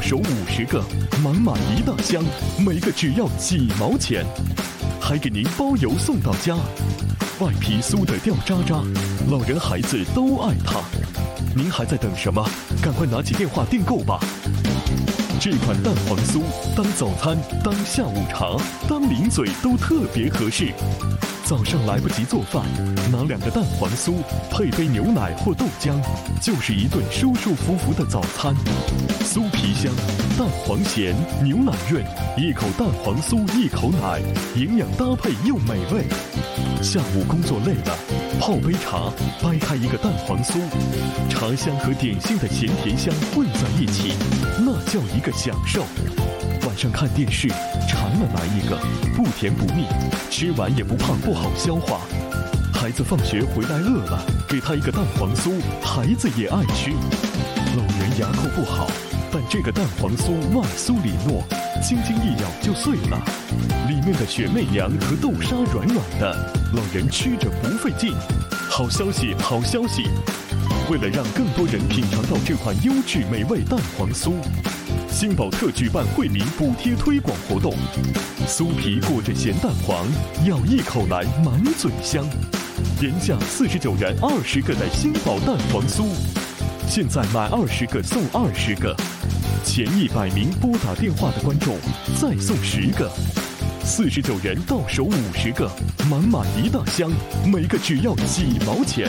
手50个，满满一大箱，每个只要几毛钱，还给您包邮送到家。外皮酥的掉渣渣，老人孩子都爱它。您还在等什么？赶快拿起电话订购吧！这款蛋黄酥当早餐、当下午茶、当零嘴都特别合适。早上来不及做饭，拿2个蛋黄酥配杯牛奶或豆浆，就是一顿舒舒服服的早餐。酥皮香，蛋黄咸，牛奶润，一口蛋黄酥一口奶，营养搭配又美味。下午工作累了，泡杯茶，掰开一个蛋黄酥，茶香和点心的咸甜香混在一起，那叫一个享受。晚上看电视，馋了来一个，不甜不腻，吃完也不胖不好消化。孩子放学回来饿了，给他一个蛋黄酥，孩子也爱吃。老人牙口不好，但这个蛋黄酥外酥里糯，轻轻一咬就碎了，里面的雪媚娘和豆沙软软的，老人吃着不费劲。好消息，好消息！为了让更多人品尝到这款优质美味蛋黄酥，新宝特举办惠民补贴推广活动，酥皮裹着咸蛋黄，咬一口来满嘴香，原价49元20个的新宝蛋黄酥，现在买20个送20个，前100名拨打电话的观众再送10个，49元到手50个，满满一大箱，每个只要几毛钱。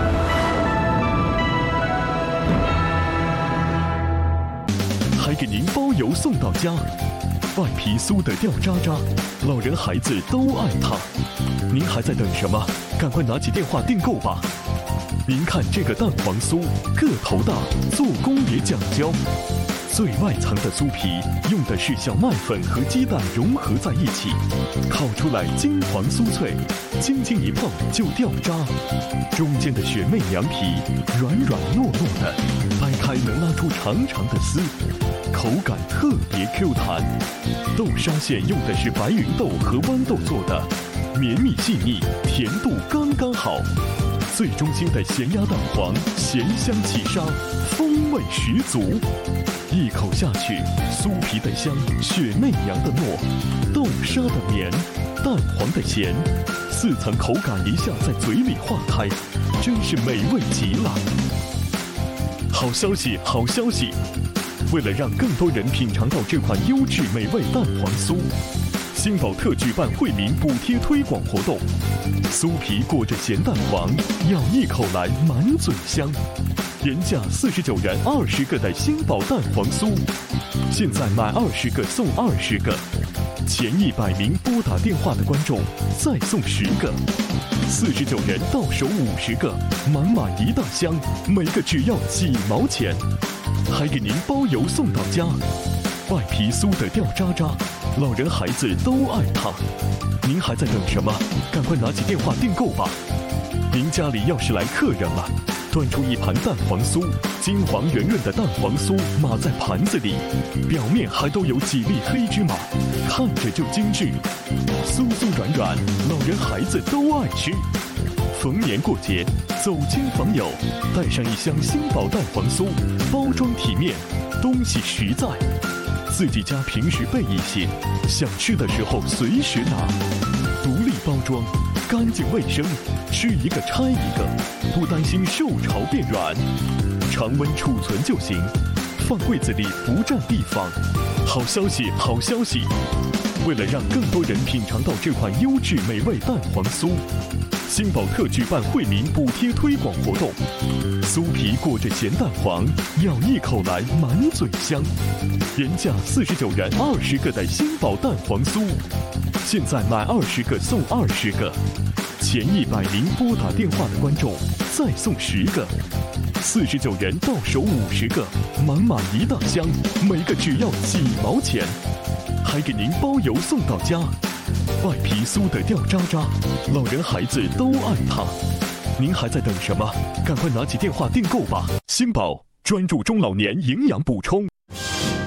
还给您包邮送到家，外皮酥的掉渣渣，老人孩子都爱它。您还在等什么？赶快拿起电话订购吧！您看这个蛋黄酥，个头大，做工也讲究。最外层的酥皮用的是小麦粉和鸡蛋融合在一起，烤出来金黄酥脆，轻轻一碰就掉渣。中间的雪媚娘皮软软糯糯的，掰开能拉出长长的丝，口感特别 Q 弹。豆沙馅用的是白芸豆和豌豆做的，绵密细腻，甜度刚刚好。最中心的咸鸭蛋黄，咸香气杀，风味十足。一口下去，酥皮的香，雪媚娘的糯，豆沙的绵，蛋黄的咸，4层口感一下在嘴里化开，真是美味极了。好消息，好消息！为了让更多人品尝到这款优质美味蛋黄酥，新宝特举办惠民补贴推广活动，酥皮裹着咸蛋黄，咬一口来满嘴香。原价49元20个的新宝蛋黄酥，现在买20个送20个，前100名拨打电话的观众再送10个，49元到手50个，满满一大箱，每个只要几毛钱，还给您包邮送到家。外皮酥的掉渣渣，老人孩子都爱它。您还在等什么？赶快拿起电话订购吧！您家里要是来客人了，端出一盘蛋黄酥，金黄圆润的蛋黄酥码在盘子里，表面还都有几粒黑芝麻，看着就精致，酥酥软软，老人孩子都爱吃。逢年过节，走亲访友，带上一箱新宝蛋黄酥，包装体面，东西实在。自己家平时备一些，想吃的时候随时拿，独立包装，干净卫生，吃一个拆一个，不担心受潮变软，常温储存就行，放柜子里不占地方。好消息，好消息！为了让更多人品尝到这款优质美味蛋黄酥，新宝特举办惠民补贴推广活动，酥皮裹着咸蛋黄，咬一口来满嘴香。原价49元20个的新宝蛋黄酥，现在买20个送20个，前100名拨打电话的观众再送10个，49元到手50个，满满一大箱，每个只要几毛钱，还给您包邮送到家。外皮酥的掉渣渣，老人孩子都爱它。您还在等什么？赶快拿起电话订购吧！新宝专注中老年营养补充。